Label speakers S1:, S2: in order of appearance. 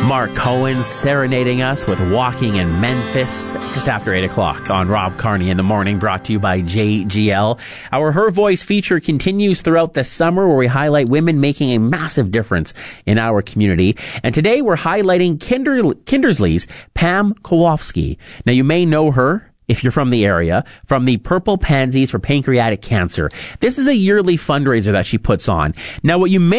S1: Mark Cohen serenading us with Walking in Memphis just after 8 o'clock on Rob Carney in the Morning, brought to you by JGL. Our Her Voice feature continues throughout the summer, where we highlight women making a massive difference in our community. And today we're highlighting Kindersley's Pam Kowalski. Now, you may know her, if you're from the area, from the Purple Pansies for Pancreatic Cancer. This is a yearly fundraiser that she puts on. Now, what you may